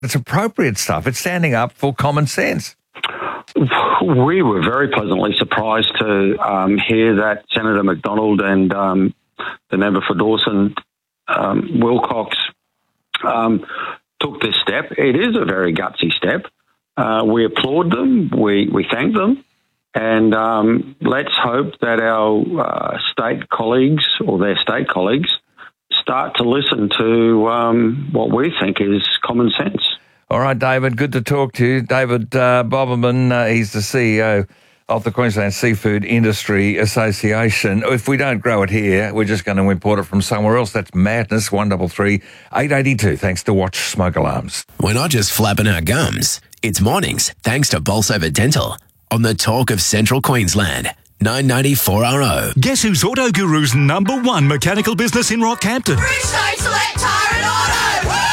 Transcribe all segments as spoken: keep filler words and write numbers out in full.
It's appropriate stuff. It's standing up for common sense. We were very pleasantly surprised to um, hear that Senator McDonald and um, the member for Dawson, um, Wilcox, um, took this step. It is a very gutsy step. Uh, we applaud them. We, we thank them. And um, let's hope that our uh, state colleagues or their state colleagues start to listen to um, what we think is common sense. All right, David, good to talk to you. David uh, Boberman, uh, he's the C E O of the Queensland Seafood Industry Association. If we don't grow it here, we're just going to import it from somewhere else. That's madness. one three three, eight eight two. Thanks to Watch Smoke Alarms. We're not just flapping our gums. It's mornings thanks to Bolsover Dental on the Talk of Central Queensland. nine ninety-four R O. Guess who's Auto Guru's number one mechanical business in Rockhampton? Bridgestone Select Tyre and Auto! Woo!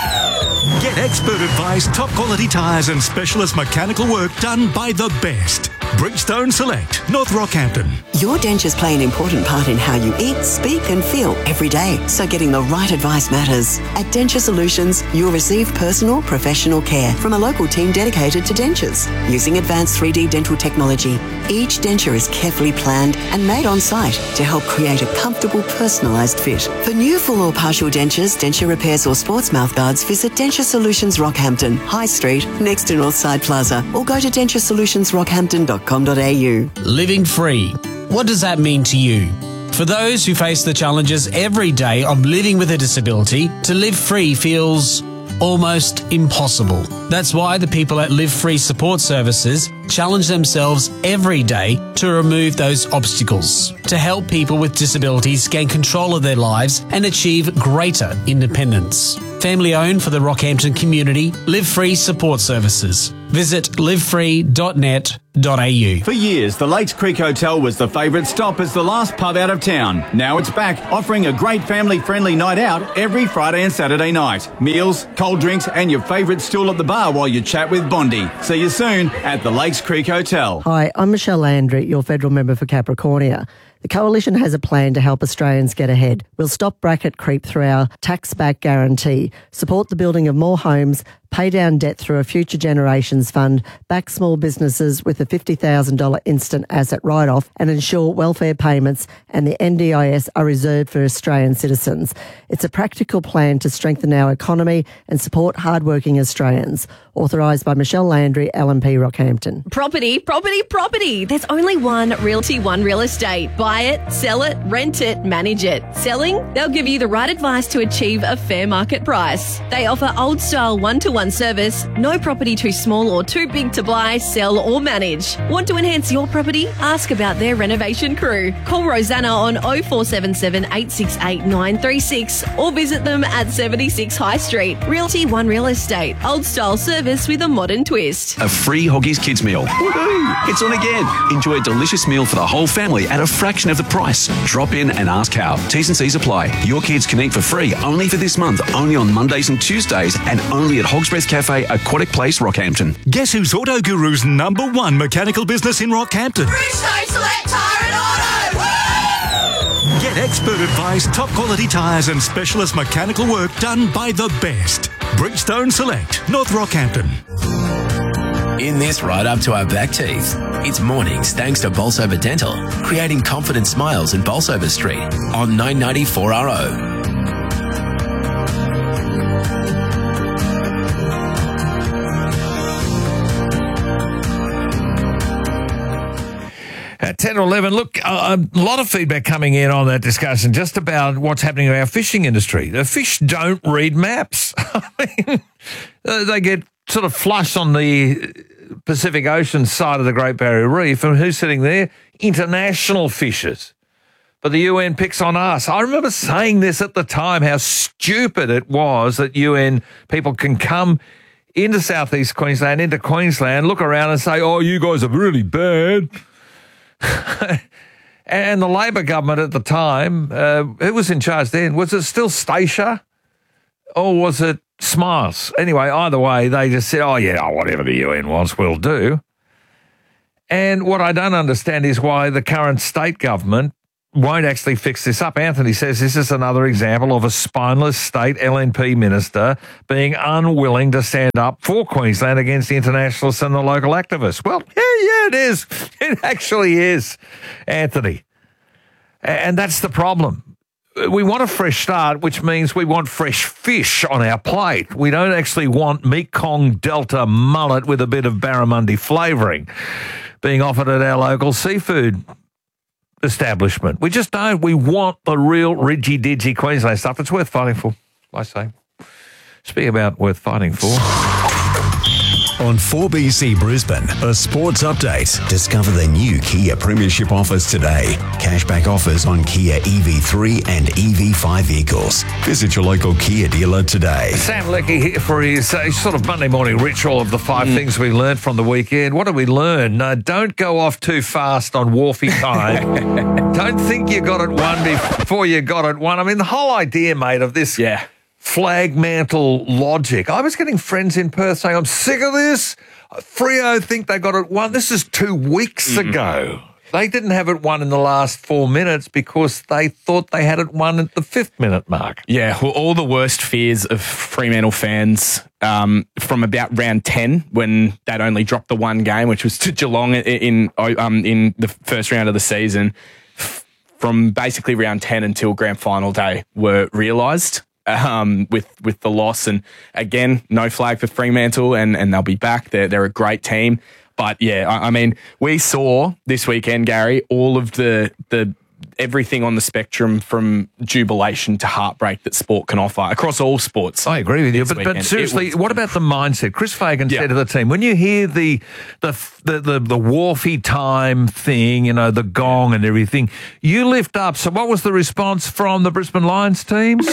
Get expert advice, top quality tyres and specialist mechanical work done by the best. Bridgestone Select, North Rockhampton. Your dentures play an important part in how you eat, speak and feel every day, so getting the right advice matters. At Denture Solutions, you'll receive personal, professional care from a local team dedicated to dentures. Using advanced three D dental technology, each denture is carefully planned and made on site to help create a comfortable, personalised fit. For new full or partial dentures, denture repairs or sports mouthguards, visit Denture Solutions Rockhampton, High Street, next to Northside Plaza, or go to denture solutions rockhampton dot com dot a u. Living free. What does that mean to you? For those who face the challenges every day of living with a disability, to live free feels almost impossible. That's why the people at Live Free Support Services challenge themselves every day to remove those obstacles, to help people with disabilities gain control of their lives and achieve greater independence. Family owned for the Rockhampton community, Live Free Support Services. Visit live free dot net dot a u. For years, the Lakes Creek Hotel was the favourite stop as the last pub out of town. Now it's back, offering a great family-friendly night out every Friday and Saturday night. Meals, cold drinks and your favourite stool at the bar while you chat with Bondi. See you soon at the Lakes Creek Hotel. Hi, I'm Michelle Landry, your federal member for Capricornia. The Coalition has a plan to help Australians get ahead. We'll stop bracket creep through our tax-back guarantee, support the building of more homes, pay down debt through a Future Generations Fund, back small businesses with a fifty thousand dollars instant asset write-off, and ensure welfare payments and the N D I S are reserved for Australian citizens. It's a practical plan to strengthen our economy and support hard-working Australians. Authorised by Michelle Landry, L M P Rockhampton. Property, property, property. There's only one Realty One Real Estate. Buy it, sell it, rent it, manage it. Selling? They'll give you the right advice to achieve a fair market price. They offer old-style one-to-one service, no property too small or too big to buy, sell or manage. Want to enhance your property? Ask about their renovation crew. Call Rosanna on oh four seven seven, eight six eight, nine three six or visit them at seventy-six High Street. Realty One Real Estate. Old-style service with a modern twist. A free Hoggies Kids meal. Woohoo! It's on again. Enjoy a delicious meal for the whole family at a fraction of the price. Drop in and ask how. T's and C's apply. Your kids can eat for free only for this month, only on Mondays and Tuesdays, and only at Hog's Breath Cafe, Aquatic Place, Rockhampton. Guess who's Auto Guru's number one mechanical business in Rockhampton? Bridgestone Select Tyre and Auto! Woo! Get expert advice, top quality tyres and specialist mechanical work done by the best. Bridgestone Select, North Rockhampton. In this right up to our back teeth, it's mornings thanks to Bolsover Dental, creating confident smiles in Bolsover Street on nine ninety-four R O. At ten or eleven, look, a, a lot of feedback coming in on that discussion just about what's happening in our fishing industry. The fish don't read maps. I mean, they get sort of flush on the Pacific Ocean side of the Great Barrier Reef, and who's sitting there? International fishers. But the U N picks on us. I remember saying this at the time, how stupid it was that U N people can come into southeast Queensland, into Queensland, look around and say, oh, you guys are really bad. And the Labor government at the time, uh, who was in charge then? Was it still Stacia or was it Smiles? Anyway, either way, they just said, oh, yeah, oh, whatever the U N wants, we'll do. And what I don't understand is why the current state government won't actually fix this up. Anthony says this is another example of a spineless state L N P minister being unwilling to stand up for Queensland against the internationalists and the local activists. Well, yeah, yeah, it is. It actually is, Anthony. And that's the problem. We want a fresh start, which means we want fresh fish on our plate. We don't actually want Mekong Delta mullet with a bit of barramundi flavouring being offered at our local seafood establishment. We just don't. We want the real ridgy-didgy Queensland stuff. It's worth fighting for, I say. Speak about worth fighting for. On four B C Brisbane, a sports update. Discover the new Kia Premiership offers today. Cashback offers on Kia E V three and E V five vehicles. Visit your local Kia dealer today. Sam Leckie here for his uh, sort of Monday morning ritual of the five mm. things we learned from the weekend. What did we learn? Uh, don't go off too fast on Wharfie time. Don't think you got it won before you got it won. I mean, the whole idea, mate, of this... Yeah. flag mantle logic. I was getting friends in Perth saying, I'm sick of this. Freo think they got it won. This is two weeks mm-hmm. ago. They didn't have it won in the last four minutes because they thought they had it won at the fifth minute mark. Yeah, well, all the worst fears of Fremantle fans um, from about round ten when they'd only dropped the one game, which was to Geelong in, in, um, in the first round of the season, f- from basically round ten until grand final day were realised. Um, with with the loss, and again, no flag for Fremantle, and, and they'll be back. They're they're a great team, but yeah, I, I mean, we saw this weekend, Gary, all of the the everything on the spectrum from jubilation to heartbreak that sport can offer across all sports. I agree with you, but, but seriously, was, what about the mindset? Chris Fagan yeah. said to the team, when you hear the the the the, the Wharfie time thing, you know, the gong and everything, you lift up. So, what was the response from the Brisbane Lions teams?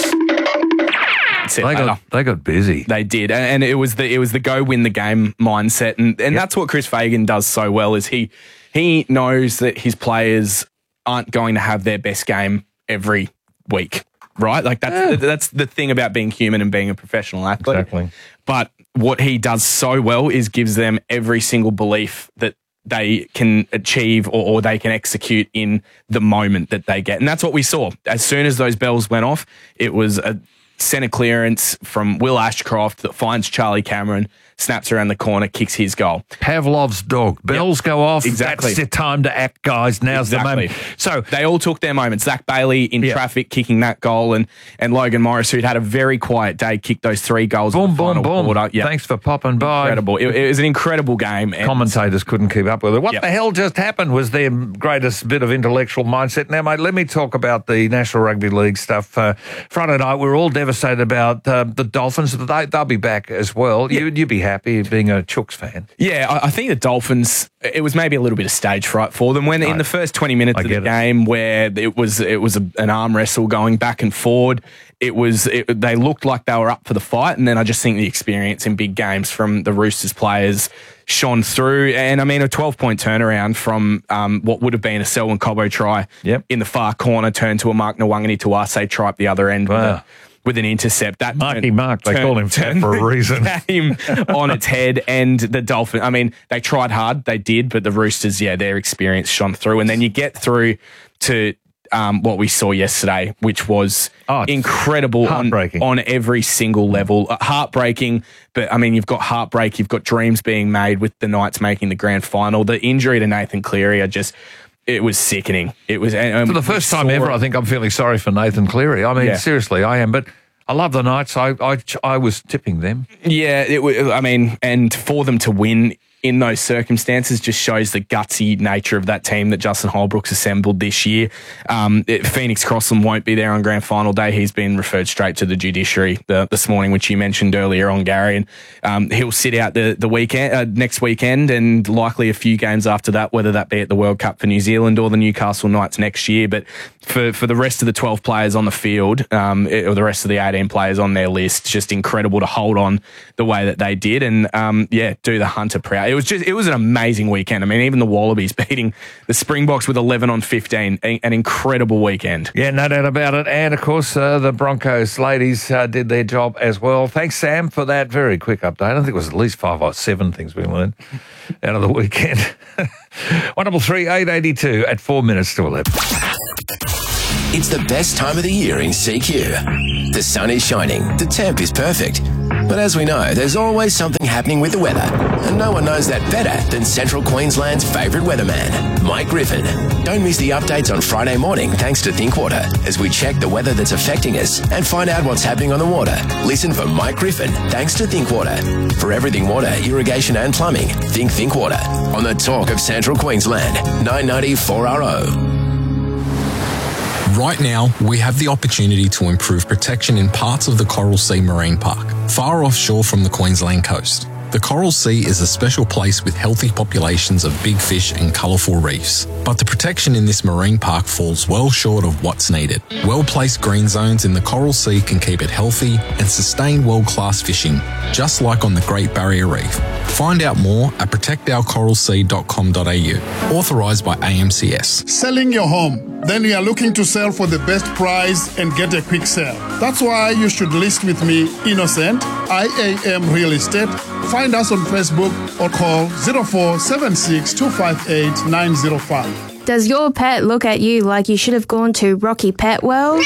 They got, they got busy. They did, and, and it was the it was the go win the game mindset, and and yep. that's what Chris Fagan does so well. Is he he knows that his players aren't going to have their best game every week, right? Like that's yeah. that's the thing about being human and being a professional athlete. Exactly. But what he does so well is gives them every single belief that they can achieve or, or they can execute in the moment that they get, and that's what we saw. As soon as those bells went off, it was a centre clearance from Will Ashcroft that finds Charlie Cameron, snaps around the corner, kicks his goal. Pavlov's dog. Bells yep. go off. Exactly. That's the time to act, guys. Now's exactly. the moment. So they all took their moments. Zach Bailey in yep. traffic kicking that goal, and, and Logan Morris, who'd had a very quiet day, kicked those three goals. Boom, in the boom, final boom. quarter. Yep. Thanks for popping by. Incredible. It, it was an incredible game. And commentators couldn't keep up with it. What yep. the hell just happened was their greatest bit of intellectual mindset. Now, mate, let me talk about the National Rugby League stuff. Uh, Friday night, we were all devastated about uh, the Dolphins. They, they'll be back as well. Yep. You, you'd be happy being a Chooks fan. Yeah, I, I think the Dolphins, it was maybe a little bit of stage fright for them when no, in the first twenty minutes of the game it. where it was it was a, an arm wrestle going back and forward, it was it, they looked like they were up for the fight, and then I just think the experience in big games from the Roosters players shone through, and I mean a twelve-point turnaround from um, what would have been a Selwyn Cobbo try yep. in the far corner, turned to a Mark Nwangani Tuase try up the other end. Wow. With a, with an intercept. That Marky Mark, they call him that for a reason. Game on its head, and the Dolphins, I mean, they tried hard, they did, but the Roosters, yeah, their experience shone through. And then you get through to um, what we saw yesterday, which was oh, incredible on, on every single level. Uh, heartbreaking, but I mean, you've got heartbreak, you've got dreams being made with the Knights making the grand final. The injury to Nathan Cleary, I just... It was sickening. It was um, for the first time ever. I think I'm feeling sorry for Nathan Cleary. I mean, yeah. seriously, I am. But I love the Knights. I I, I was tipping them. Yeah, it, I mean, and for them to win in those circumstances just shows the gutsy nature of that team that Justin Holbrook's assembled this year. Um, it, Phoenix Crossland won't be there on grand final day. He's been referred straight to the judiciary the, this morning, which you mentioned earlier on, Gary. And um, he'll sit out the, the weekend, uh, next weekend, and likely a few games after that, whether that be at the World Cup for New Zealand or the Newcastle Knights next year. But for, for the rest of the twelve players on the field, um, or the rest of the eighteen players on their list, just incredible to hold on the way that they did. And um, yeah, do the Hunter proud. It was just, it was an amazing weekend. I mean, even the Wallabies beating the Springboks with eleven on fifteen, an incredible weekend. Yeah, no doubt about it. And of course, uh, the Broncos ladies uh, did their job as well. Thanks, Sam, for that very quick update. I think it was at least five or seven things we learned out of the weekend. one double three eight eighty two at four minutes to eleven. It's the best time of the year in C Q. The sun is shining, the temp is perfect. But as we know, there's always something happening with the weather. And no one knows that better than Central Queensland's favourite weatherman, Mike Griffin. Don't miss the updates on Friday morning thanks to Thinkwater as we check the weather that's affecting us and find out what's happening on the water. Listen for Mike Griffin thanks to Thinkwater. For everything water, irrigation and plumbing, think Thinkwater. On the talk of Central Queensland, nine ninety four R O. Right now, we have the opportunity to improve protection in parts of the Coral Sea Marine Park, far offshore from the Queensland coast. The Coral Sea is a special place with healthy populations of big fish and colourful reefs. But the protection in this marine park falls well short of what's needed. Well-placed green zones in the Coral Sea can keep it healthy and sustain world-class fishing, just like on the Great Barrier Reef. Find out more at protect our coral sea dot com dot a u. Authorised by A M C S. Selling your home. Then you are looking to sell for the best price and get a quick sale. That's why you should list with me, Innocent, I A M Real Estate. Find us on Facebook or call zero four seven six two five eight nine zero five. Does your pet look at you like you should have gone to Rocky Pet World?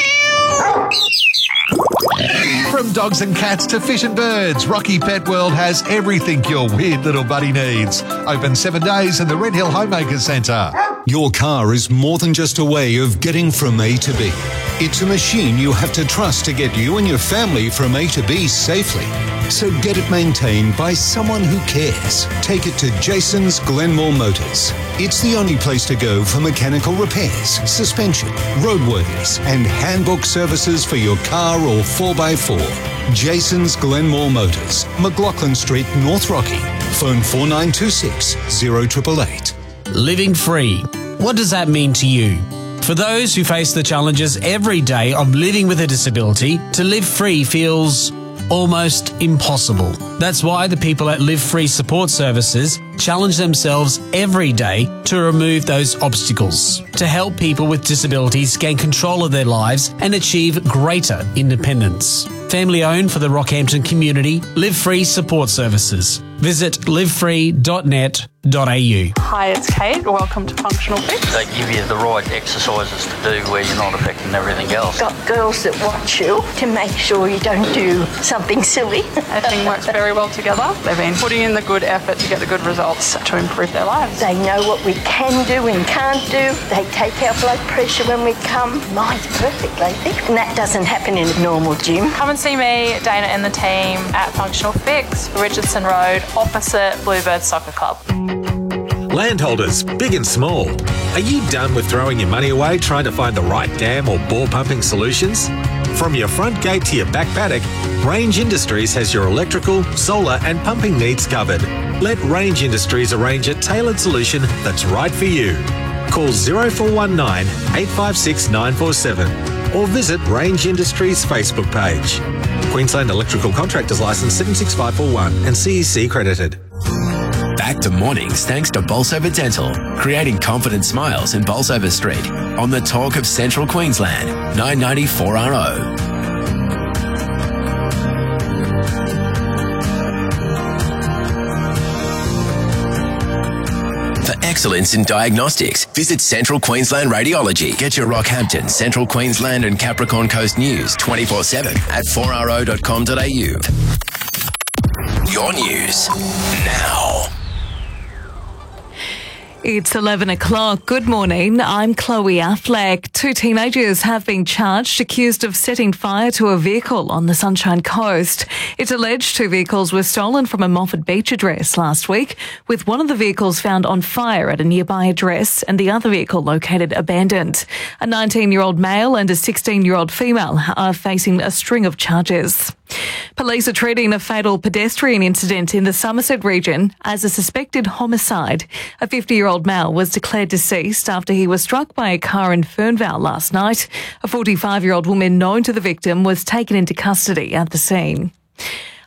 From dogs and cats to fish and birds, Rocky Pet World has everything your weird little buddy needs. Open seven days in the Red Hill Homemakers Centre. Your car is more than just a way of getting from A to B. It's a machine you have to trust to get you and your family from A to B safely. So get it maintained by someone who cares. Take it to Jason's Glenmore Motors. It's the only place to go for mechanical repairs, suspension, roadworthies, and handbook services for your car or four by four. Jason's Glenmore Motors, McLaughlin Street, North Rocky. Phone four nine two six, zero eight eight eight. Living free. What does that mean to you? For those who face the challenges every day of living with a disability, to live free feels almost impossible. That's why the people at Live Free Support Services challenge themselves every day to remove those obstacles, to help people with disabilities gain control of their lives and achieve greater independence. Family owned for the Rockhampton community, Live Free Support Services. Visit live free dot net dot a u. Hi, it's Kate. Welcome to Functional Fix. They give you the right exercises to do where you're not affecting everything else. Got girls that watch you to make sure you don't do something silly. Everything works very well together. They've been putting in the good effort to get the good results to improve their lives. They know what we can do and can't do. They take our blood pressure when we come. Mine's perfect lately. And that doesn't happen in a normal gym. Come and see me, Dana and the team at Functional Fix, Richardson Road, opposite Bluebird Soccer Club. Landholders, big and small, are you done with throwing your money away trying to find the right dam or bore pumping solutions? From your front gate to your back paddock, Range Industries has your electrical, solar and pumping needs covered. Let Range Industries arrange a tailored solution that's right for you. Call zero four one nine, eight five six, nine four seven or visit Range Industries Facebook page. Queensland Electrical Contractors Licence seven six five four one and C E C credited. Back to mornings thanks to Bolsover Dental, creating confident smiles in Bolsover Street. On the talk of Central Queensland, nine ninety four R O. For excellence in diagnostics, visit Central Queensland Radiology. Get your Rockhampton, Central Queensland and Capricorn Coast news twenty-four seven at four r o dot com dot a u. Your news now. It's eleven o'clock. Good morning. I'm Chloe Affleck. Two teenagers have been charged, accused of setting fire to a vehicle on the Sunshine Coast. It's alleged two vehicles were stolen from a Moffat Beach address last week, with one of the vehicles found on fire at a nearby address and the other vehicle located abandoned. A nineteen-year-old male and a sixteen-year-old female are facing a string of charges. Police are treating a fatal pedestrian incident in the Somerset region as a suspected homicide. A fifty-year-old male was declared deceased after he was struck by a car in Fernvale last night. A forty-five-year-old woman known to the victim was taken into custody at the scene.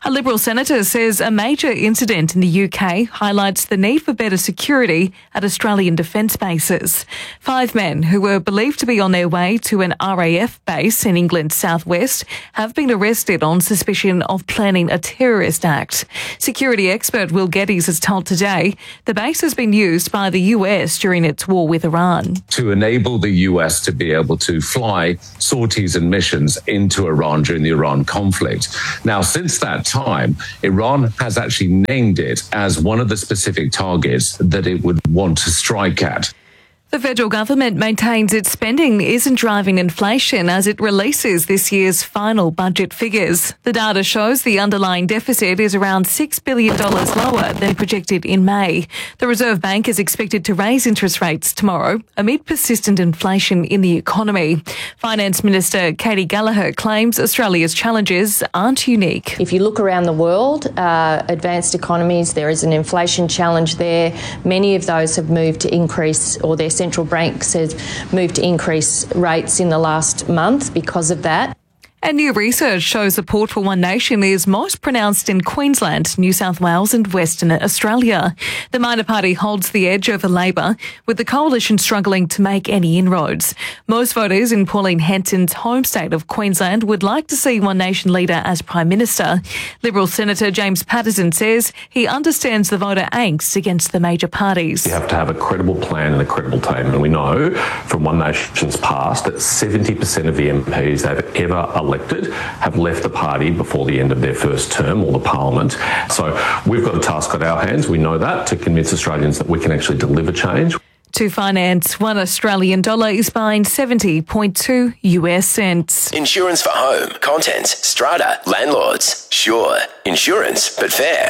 A Liberal senator says a major incident in the U K highlights the need for better security at Australian defence bases. Five men who were believed to be on their way to an R A F base in England's southwest have been arrested on suspicion of planning a terrorist act. Security expert Will Geddes has told Today the base has been used by the U S during its war with Iran. To enable the U S to be able to fly sorties and missions into Iran during the Iran conflict. Now, since that time, Iran has actually named it as one of the specific targets that it would want to strike at. The federal government maintains its spending isn't driving inflation as it releases this year's final budget figures. The data shows the underlying deficit is around six billion dollars lower than projected in May. The Reserve Bank is expected to raise interest rates tomorrow amid persistent inflation in the economy. Finance Minister Katie Gallagher claims Australia's challenges aren't unique. If you look around the world, uh, advanced economies, there is an inflation challenge there. Many of those have moved to increase, or their central banks have moved to increase rates in the last month because of that. And new research shows support for One Nation is most pronounced in Queensland, New South Wales and Western Australia. The minor party holds the edge over Labor, with the coalition struggling to make any inroads. Most voters in Pauline Hanson's home state of Queensland would like to see One Nation leader as Prime Minister. Liberal Senator James Patterson says he understands the voter angst against the major parties. You have to have a credible plan and a credible team. And we know from One Nation's past that seventy percent of the M Ps they've ever elected have left the party before the end of their first term or the parliament. So we've got a task on our hands, we know that, to convince Australians that we can actually deliver change. To finance one Australian dollar is buying seventy point two US cents. Insurance for home, contents, strata, landlords. Sure, insurance, but fair.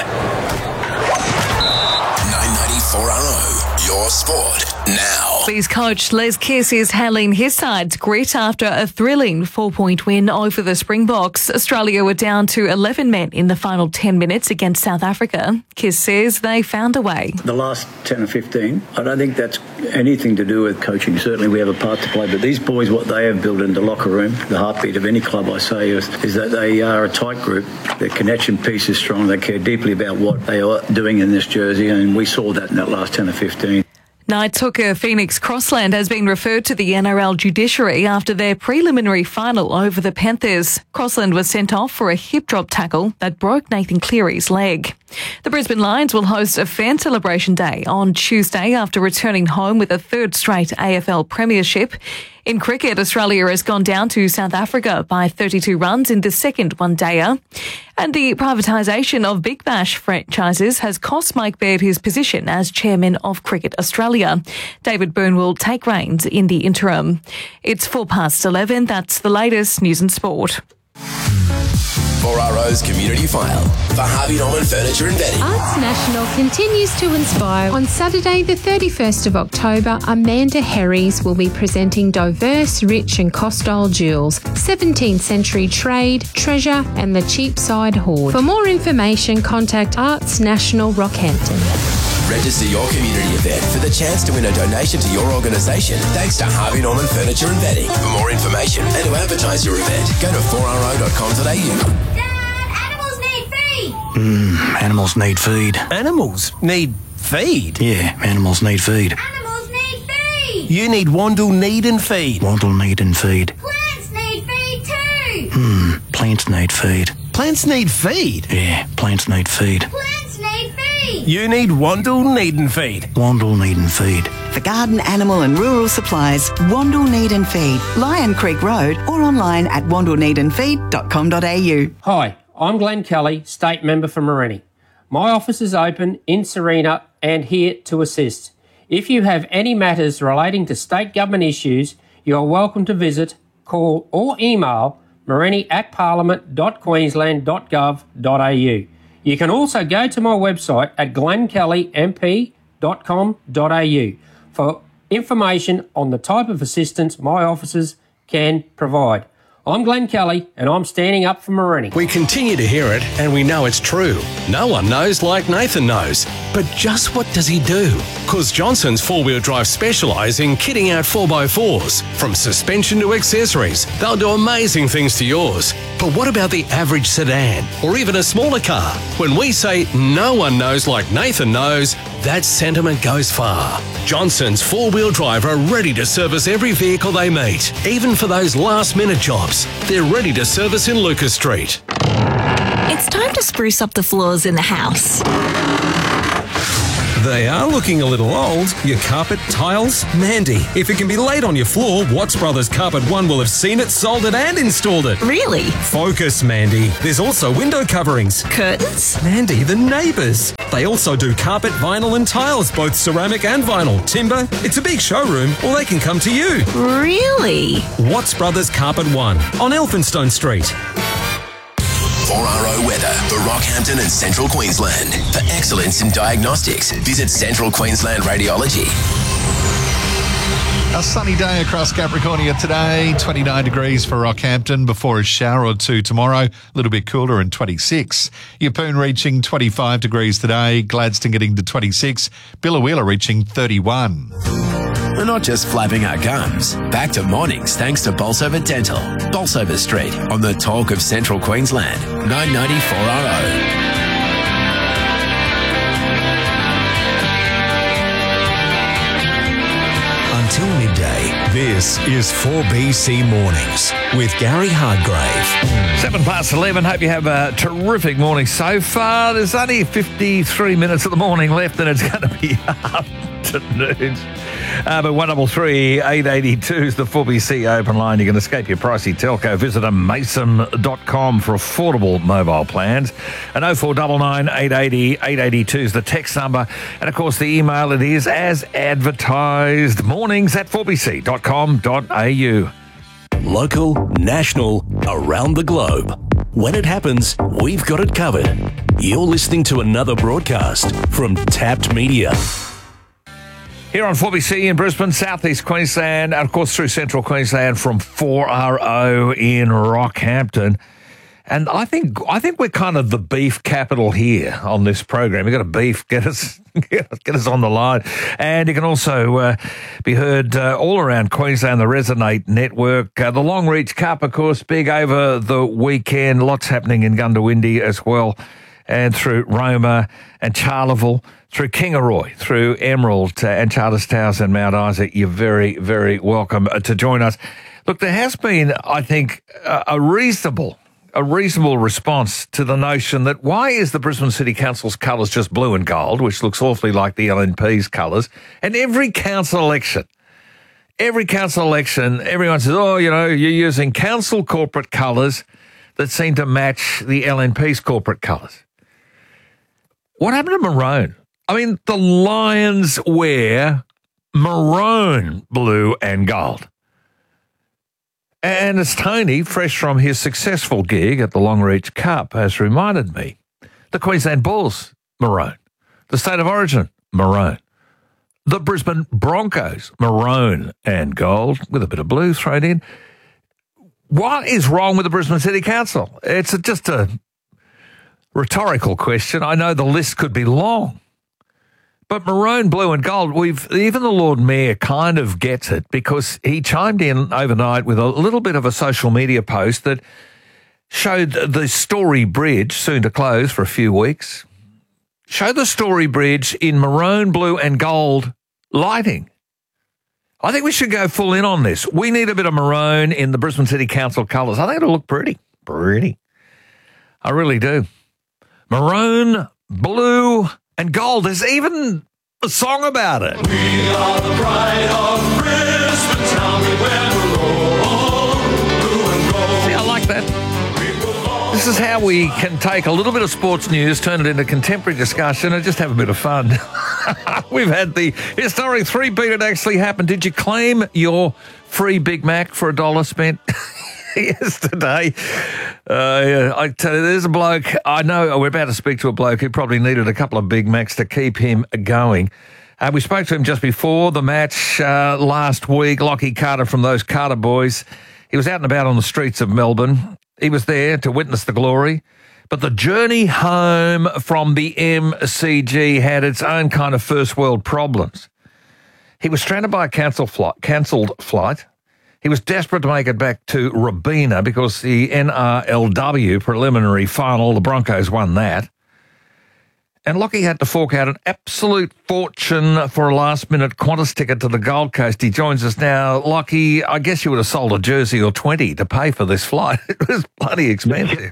nine ninety-four R O, your sport now. His coach Les Kiss is hailing his side's grit after a thrilling four-point win over the Springboks. Australia were down to eleven men in the final ten minutes against South Africa. Kiss says they found a way. The last ten or fifteen, I don't think that's anything to do with coaching. Certainly we have a part to play, but these boys, what they have built in the locker room, the heartbeat of any club, I say, is, is that they are a tight group. Their connection piece is strong. They care deeply about what they are doing in this jersey, and we saw that in that last ten or fifteen. Knights hooker Phoenix Crossland has been referred to the N R L judiciary after their preliminary final over the Panthers. Crossland was sent off for a hip drop tackle that broke Nathan Cleary's leg. The Brisbane Lions will host a fan celebration day on Tuesday after returning home with a third straight A F L premiership. In cricket, Australia has gone down to South Africa by thirty-two runs in the second one-dayer. And the privatisation of Big Bash franchises has cost Mike Baird his position as chairman of Cricket Australia. David Byrne will take reins in the interim. It's four past eleven. That's the latest news and sport. four R O's Community File for Harvey Norman Furniture and Bedding. Arts National continues to inspire. On Saturday, the thirty-first of October, Amanda Herries will be presenting diverse, rich and Costile jewels, seventeenth century trade, treasure and the Cheapside hoard. For more information, contact Arts National Rockhampton. Register your community event for the chance to win a donation to your organisation thanks to Harvey Norman Furniture and Bedding. For more information and to advertise your event, go to four r o dot com dot a u. Mmm, animals need feed. Animals need feed? Yeah, animals need feed. Animals need feed! You need Wandle Need and Feed. Wandle need and feed. Plants need feed too! Hmm, plants need feed. Plants need feed? Yeah, plants need feed. Plants need feed! You need Wandle Need and Feed. Wandle need and feed. For garden, animal and rural supplies, Wandle Need and Feed, Lion Creek Road, or online at wandle need and feed dot com dot a u. Hi, I'm Glenn Kelly, State Member for Morenni. My office is open in Serena and here to assist. If you have any matters relating to state government issues, you are welcome to visit, call or email morenni at parliament dot queensland dot gov dot a u. You can also go to my website at glenn kelly m p dot com dot a u for information on the type of assistance my offices can provide. I'm Glenn Kelly, and I'm standing up for Morenni. We continue to hear it, and we know it's true. No one knows like Nathan knows. But just what does he do? Because Johnson's four-wheel drive specialise in kitting out four by fours. From suspension to accessories, they'll do amazing things to yours. But what about the average sedan or even a smaller car? When we say no one knows like Nathan knows, that sentiment goes far. Johnson's four-wheel drive are ready to service every vehicle they meet, even for those last-minute jobs. They're ready to service in Lucas Street. It's time to spruce up the floors in the house. They are looking a little old. Your carpet, tiles, Mandy. If it can be laid on your floor, Watts Brothers Carpet One will have seen it, sold it and installed it. Really? Focus, Mandy. There's also window coverings. Curtains? Mandy, the neighbours. They also do carpet, vinyl and tiles, both ceramic and vinyl. Timber. It's a big showroom, or they can come to you. Really? Watts Brothers Carpet One on Elphinstone Street. four R O weather for Rockhampton and Central Queensland. For excellence in diagnostics, visit Central Queensland Radiology. A sunny day across Capricornia today, twenty-nine degrees for Rockhampton before a shower or two tomorrow, a little bit cooler and twenty-six. Yeppoon reaching twenty-five degrees today, Gladstone getting to twenty-six, Billawheeler reaching thirty-one. We're not just flapping our gums. Back to mornings thanks to Bolsover Dental. Bolsover Street on the talk of Central Queensland. nine ninety-four R O. Until midday, this is four B C Mornings with Gary Hardgrave. Seven past eleven. Hope you have a terrific morning so far. There's only fifty-three minutes of the morning left and it's going to be afternoon. Uh, but one double three eight eighty two is the four B C open line. You can escape your pricey telco. Visit a mason dot com for affordable mobile plans. And oh four nine nine eight eight zero eight eight two is the text number. And of course the email it is as advertised. Mornings at four b c dot com dot a u. Local, national, around the globe. When it happens, we've got it covered. You're listening to another broadcast from Tapped Media. Here on four B C in Brisbane, Southeast Queensland, and of course through Central Queensland from four R O in Rockhampton. And I think I think we're kind of the beef capital here on this program. We've got a beef, get us get us on the line. And you can also uh, be heard uh, all around Queensland, the Resonate Network. Uh, the Long Reach Cup, of course, big over the weekend. Lots happening in Gundawindi as well. And through Roma and Charleville, through Kingaroy, through Emerald uh, and Charters Towers and Mount Isa. You're very, very welcome uh, to join us. Look, there has been, I think, uh, a reasonable... a reasonable response to the notion that why is the Brisbane City Council's colours just blue and gold, which looks awfully like the L N P's colours, and every council election, every council election, everyone says, oh, you know, you're using council corporate colours that seem to match the L N P's corporate colours. What happened to maroon? I mean, the Lions wear maroon, blue and gold. And as Tony, fresh from his successful gig at the Long Reach Cup, has reminded me, the Queensland Bulls, maroon. The State of Origin, maroon. The Brisbane Broncos, maroon and gold, with a bit of blue thrown in. What is wrong with the Brisbane City Council? It's a, just a rhetorical question. I know the list could be long. But maroon, blue and gold, we've even the Lord Mayor kind of gets it because he chimed in overnight with a little bit of a social media post that showed the Story Bridge, soon to close for a few weeks, showed the Story Bridge in maroon, blue and gold lighting. I think we should go full in on this. We need a bit of maroon in the Brisbane City Council colours. I think it'll look pretty. Pretty. I really do. Maroon, blue and gold. There's even a song about it. We are the pride of Brisbane town. We wear maroon, blue and gold. See, I like that. This is how we can take a little bit of sports news, turn it into contemporary discussion and just have a bit of fun. We've had the historic three-peat that actually happened. Did you claim your free Big Mac for a dollar spent yesterday? Uh, yeah, I tell you, there's a bloke, I know we're about to speak to a bloke who probably needed a couple of Big Macs to keep him going. Uh, we spoke to him just before the match uh, last week, Lockie Carter from those Carter boys. He was out and about on the streets of Melbourne. He was there to witness the glory, But the journey home from the M C G had its own kind of first world problems. He was stranded by a cancelled flight, cancelled flight. He was desperate to make it back to Robina because the N R L W preliminary final, the Broncos won that. And Lockie had to fork out an absolute fortune for a last-minute Qantas ticket to the Gold Coast. He joins us now. Lockie, I guess you would have sold a jersey or twenty to pay for this flight. It was bloody expensive.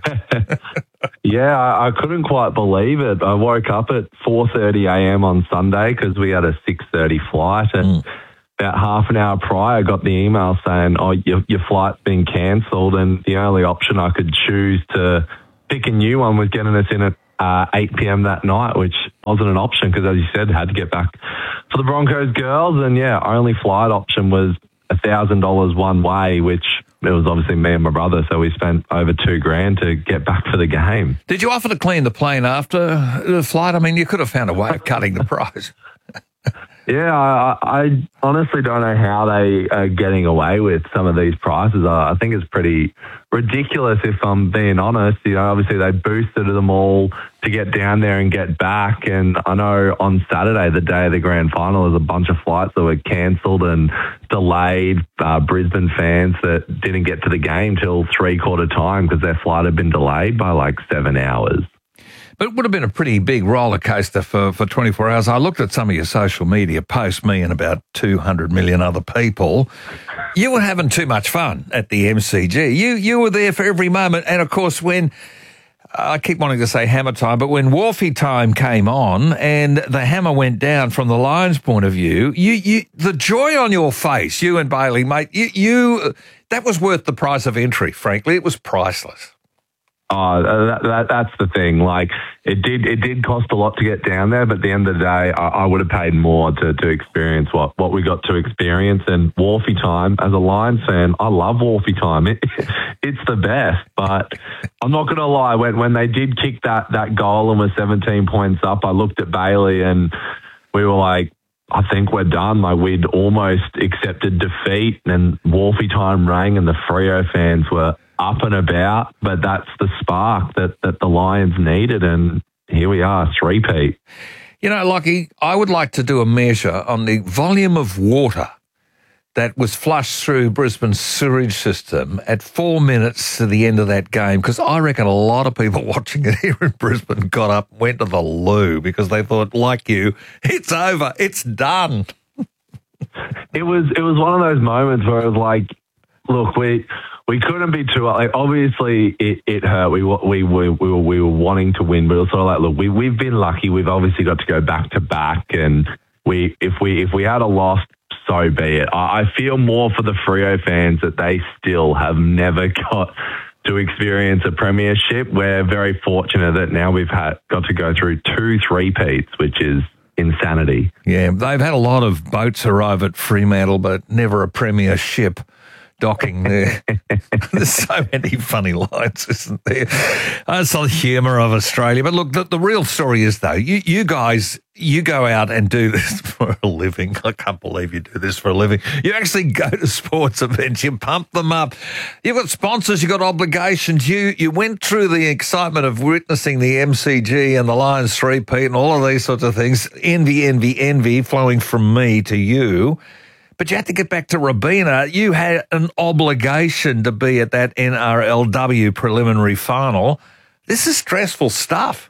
Yeah, I, I couldn't quite believe it. I woke up at four thirty a.m. on Sunday because we had a six thirty flight, and mm. about half an hour prior, I got the email saying, oh, your, your flight's been cancelled, and the only option I could choose to pick a new one was getting us in at uh, eight p.m. that night, which wasn't an option because, as you said, had to get back for the Broncos girls. And, yeah, our only flight option was one thousand dollars one way, which it was obviously me and my brother, so we spent over two grand to get back for the game. Did you offer to clean the plane after the flight? I mean, you could have found a way of cutting the price. Yeah, I, I honestly don't know how they are getting away with some of these prices. I, I think it's pretty ridiculous, if I'm being honest. You know, obviously they boosted them all to get down there and get back. And I know on Saturday, the day of the grand final, there's a bunch of flights that were cancelled and delayed. Uh, Brisbane fans that didn't get to the game till three-quarter time because their flight had been delayed by like seven hours. But it would have been a pretty big roller coaster for, for twenty-four hours. I looked at some of your social media posts, me and about two hundred million other people. You were having too much fun at the M C G. You you were there for every moment. And, of course, when, I keep wanting to say hammer time, but when Wharfie time came on and the hammer went down from the Lions' point of view, you you the joy on your face, you and Bailey, mate, you, you that was worth the price of entry, frankly. It was priceless. Oh, that, that, that's the thing. Like, it did it did cost a lot to get down there, but at the end of the day, I, I would have paid more to, to experience what, what we got to experience. And Wharfie time, as a Lions fan, I love Wharfie time. It, it's the best. But I'm not going to lie, when when they did kick that, that goal and were seventeen points up, I looked at Bailey and we were like, I think we're done. Like, we'd almost accepted defeat, and Wharfie time rang and the Freo fans were up and about, but that's the spark that, that the Lions needed, and here we are, three-peat. You know, Lockie, I would like to do a measure on the volume of water that was flushed through Brisbane's sewage system at four minutes to the end of that game, because I reckon a lot of people watching it here in Brisbane got up, went to the loo because they thought, like you, it's over, it's done. It was it was one of those moments where it was like, look, we we couldn't be too like. Obviously, it, it hurt. We we we we were we were wanting to win, but it was sort of like, look, we we've been lucky. We've obviously got to go back to back, and we if we if we had a loss, so be it. I, I feel more for the Freo fans that they still have never got to experience a premiership. We're very fortunate that now we've had got to go through two three-peats, which is insanity. Yeah, they've had a lot of boats arrive at Fremantle, but never a premiership docking there. There's so many funny lines, isn't there? That's the humour of Australia. But look, the, the real story is, though, you, you guys, you go out and do this for a living. I can't believe you do this for a living. You actually go to sports events, you pump them up. You've got sponsors, you've got obligations. You you went through the excitement of witnessing the M C G and the Lions three-peat and all of these sorts of things. Envy, envy, envy flowing from me to you. But you had to get back to Robina. You had an obligation to be at that N R L W preliminary final. This is stressful stuff.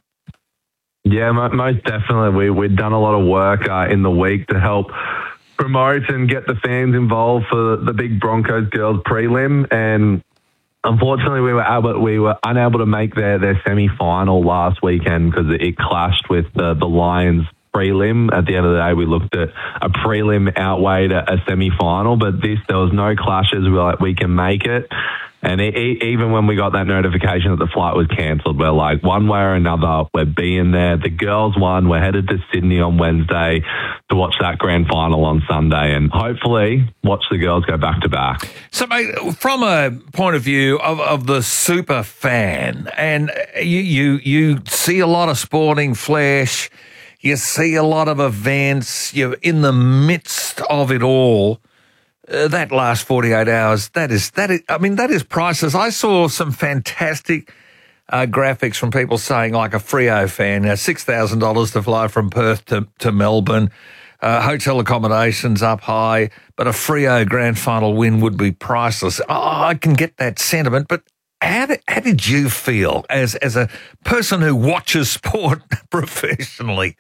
Yeah, most definitely. We, we'd done a lot of work uh, in the week to help promote and get the fans involved for the big Broncos girls prelim. And unfortunately, we were able, we were unable to make their, their semi-final last weekend because it clashed with the, the Lions prelim. At the end of the day, we looked at a prelim outweighed a, a semi-final, but this, there was no clashes. We were like, we can make it. And it, it, even when we got that notification that the flight was cancelled, we're like, one way or another, we're being there. The girls won. We're headed to Sydney on Wednesday to watch that grand final on Sunday and hopefully watch the girls go back to back. So, mate, from a point of view of, of the super fan, and you, you, you see a lot of sporting flash, you see a lot of events, you're in the midst of it all. Uh, that last forty-eight hours, that is, that is, I mean, that is priceless. I saw some fantastic uh, graphics from people saying, like a Freo fan, uh, six thousand dollars to fly from Perth to, to Melbourne, uh, hotel accommodations up high, but a Freo grand final win would be priceless. Oh, I can get that sentiment, but how did, how did you feel as, as a person who watches sport professionally?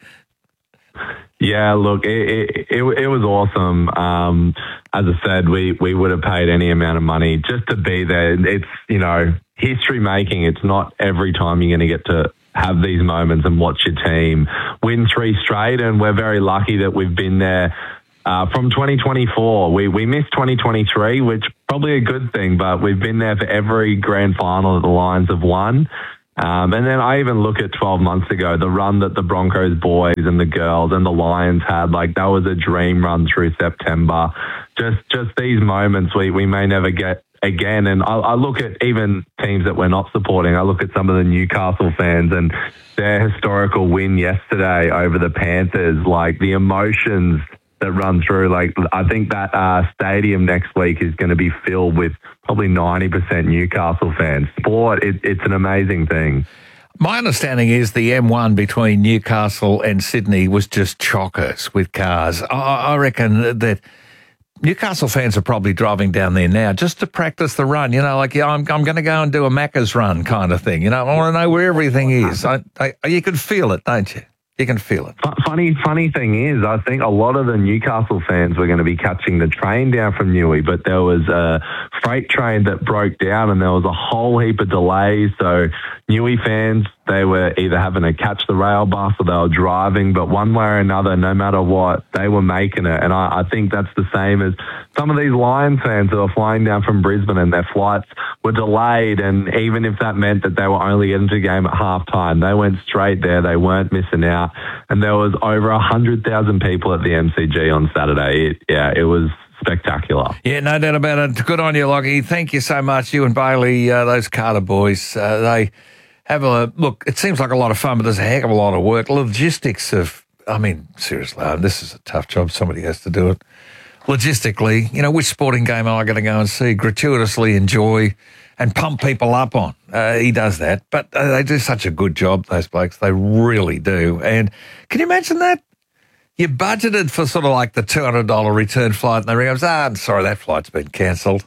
Yeah, look, it, it, it, it was awesome. Um, as I said, we, we would have paid any amount of money just to be there. It's, you know, history making. It's not every time you're going to get to have these moments and watch your team win three straight. And we're very lucky that we've been there uh, from twenty twenty-four. We, we missed twenty twenty-three, which probably a good thing, but we've been there for every grand final that the Lions have won. Um, and then I even look at twelve months ago, the run that the Broncos boys and the girls and the Lions had, like that was a dream run through September. Just just these moments we, we may never get again. And I, I look at even teams that we're not supporting. I look at some of the Newcastle fans and their historical win yesterday over the Panthers, like the emotions that run through. Like I think that uh, stadium next week is going to be filled with probably ninety percent Newcastle fans. Sport, it, it's an amazing thing. My understanding is the M one between Newcastle and Sydney was just chockers with cars. I, I reckon that Newcastle fans are probably driving down there now just to practice the run. You know, like, yeah, I'm, I'm going to go and do a Macca's run kind of thing. You know, I want to know where everything is. I, I, you can feel it, don't you? You can feel it. Funny, funny thing is, I think a lot of the Newcastle fans were going to be catching the train down from Newey, but there was a freight train that broke down and there was a whole heap of delays. So Newey fans, they were either having to catch the rail bus or they were driving, but one way or another, no matter what, they were making it. And I, I think that's the same as some of these Lions fans who are flying down from Brisbane and their flights were delayed. And even if that meant that they were only getting to the game at half time, they went straight there. They weren't missing out. And there was over one hundred thousand people at the M C G on Saturday. It, yeah, it was spectacular. Yeah, no doubt about it. Good on you, Lockie. Thank you so much. You and Bailey, uh, those Carter boys, uh, they have a look. It seems like a lot of fun, but there's a heck of a lot of work. Logistics of, I mean, seriously, uh, this is a tough job. Somebody has to do it. Logistically, you know, which sporting game am I going to go and see, gratuitously enjoy and pump people up on? Uh, he does that. But uh, they do such a good job, those blokes. They really do. And can you imagine that? You budgeted for sort of like the two hundred dollars return flight and they ring up, ah, I'm sorry, that flight's been cancelled.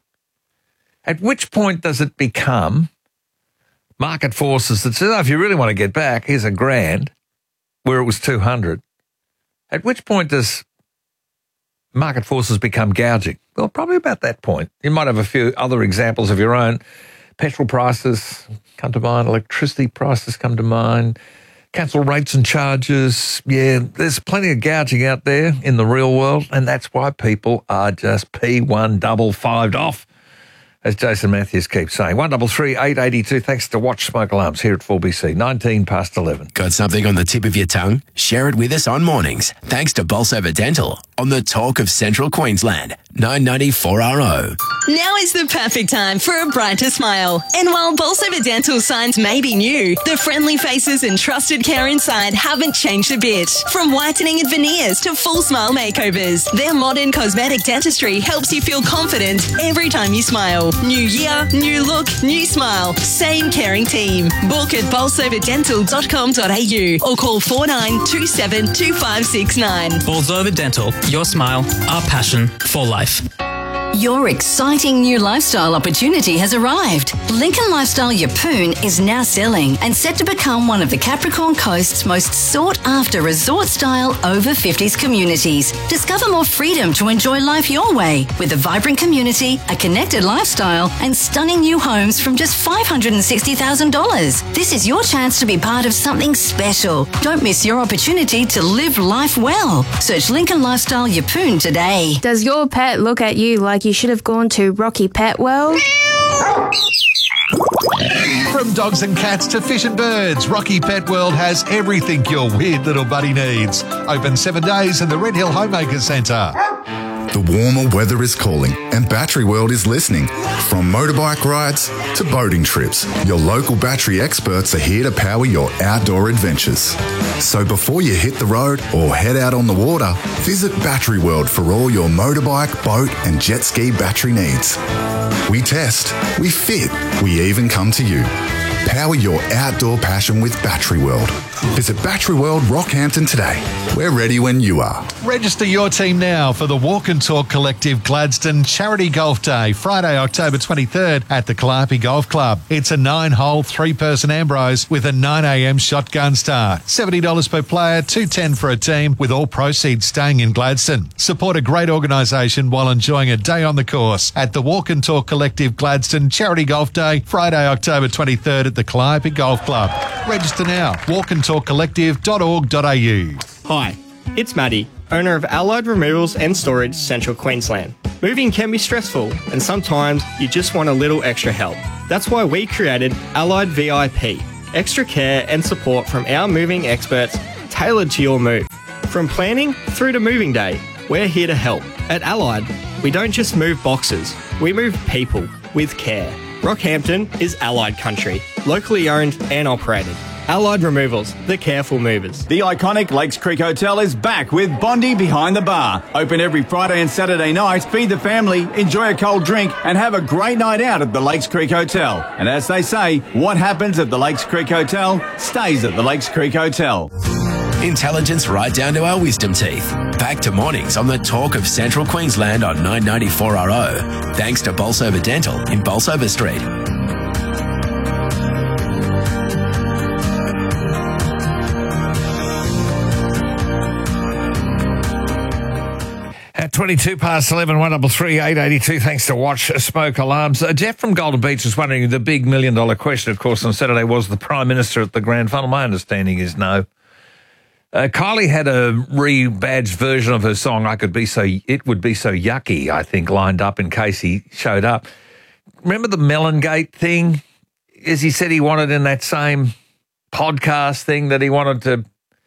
At which point does it become market forces that say, oh, if you really want to get back, here's a grand where it was two hundred. At which point does market forces become gouging? Well, probably about that point. You might have a few other examples of your own. Petrol prices come to mind, electricity prices come to mind, council rates and charges. Yeah, there's plenty of gouging out there in the real world, and that's why people are just P one double fived off, as Jason Matthews keeps saying. one double three eight eight two. Thanks to Watch Smoke Alarms here at four B C. nineteen past eleven. Got something on the tip of your tongue? Share it with us on mornings. Thanks to Bolsover Dental on the Talk of Central Queensland. nine ninety-four R O. Now is the perfect time for a brighter smile. And while Bolsover Dental signs may be new, the friendly faces and trusted care inside haven't changed a bit. From whitening and veneers to full smile makeovers, their modern cosmetic dentistry helps you feel confident every time you smile. New year, new look, new smile. Same caring team. Book at bolsover dental dot com dot a u or call four nine two seven two five six nine. Bolsover Dental. Your smile, our passion for life. Your exciting new lifestyle opportunity has arrived. Lincoln Lifestyle Yeppoon is now selling and set to become one of the Capricorn Coast's most sought-after resort-style over fifties communities. Discover more freedom to enjoy life your way with a vibrant community, a connected lifestyle, and stunning new homes from just five hundred sixty thousand dollars. This is your chance to be part of something special. Don't miss your opportunity to live life well. Search Lincoln Lifestyle Yeppoon today. Does your pet look at you like you should have gone to Rocky Pet World? From dogs and cats to fish and birds, Rocky Pet World has everything your weird little buddy needs. Open seven days in the Red Hill Homemakers Centre. The warmer weather is calling and Battery World is listening. From motorbike rides to boating trips, your local battery experts are here to power your outdoor adventures. So before you hit the road or head out on the water, visit Battery World for all your motorbike, boat and jet ski battery needs. We test, we fit, we even come to you. Power your outdoor passion with Battery World. Visit Battery World Rockhampton today. We're ready when you are. Register your team now for the Walk and Talk Collective Gladstone Charity Golf Day, Friday, October twenty-third at the Calliope Golf Club. It's a nine-hole, three-person Ambrose with a nine a.m. shotgun start. seventy dollars per player, two hundred ten dollars for a team, with all proceeds staying in Gladstone. Support a great organisation while enjoying a day on the course at the Walk and Talk Collective Gladstone Charity Golf Day, Friday, October twenty-third at the Calliope Golf Club. Register now. walk and talk collective dot org dot a u. Hi, it's Maddie, owner of Allied Removals and Storage, Central Queensland. Moving can be stressful, and sometimes you just want a little extra help. That's why we created Allied V I P, extra care and support from our moving experts tailored to your move. From planning through to moving day, we're here to help. At Allied, we don't just move boxes, we move people with care. Rockhampton is Allied country, locally owned and operated. Allied Removals, the careful movers. The iconic Lakes Creek Hotel is back with Bondi Behind the Bar. Open every Friday and Saturday night, feed the family, enjoy a cold drink and have a great night out at the Lakes Creek Hotel. And as they say, what happens at the Lakes Creek Hotel stays at the Lakes Creek Hotel. Intelligence right down to our wisdom teeth. Back to mornings on the Talk of Central Queensland on nine ninety-four R O. Thanks to Bolsover Dental in Bolsover Street. At twenty-two past eleven, one double three eight eighty two. Thanks to Watch Smoke Alarms. Uh, Jeff from Golden Beach is wondering, the big million dollar question, of course, on Saturday was the Prime Minister at the Grand Final. My understanding is no. Uh, Kylie had a rebadged version of her song, I Could Be So, It Would Be So Yucky, I think, lined up in case he showed up. Remember the Mellongate thing? As he said he wanted in that same podcast thing that he wanted to,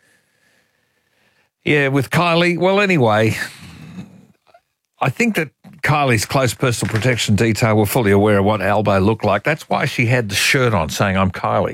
yeah, with Kylie. Well, anyway, I think that Kylie's close personal protection detail were fully aware of what Albo looked like. That's why she had the shirt on saying, I'm Kylie.